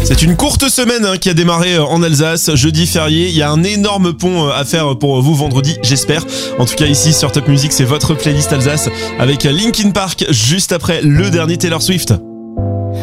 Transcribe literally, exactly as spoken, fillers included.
C'est une courte semaine hein, qui a démarré en Alsace, jeudi férié. Il y a un énorme pont à faire pour vous vendredi, j'espère. En tout cas ici sur Top Music, c'est votre playlist Alsace avec Linkin Park juste après le dernier Taylor Swift.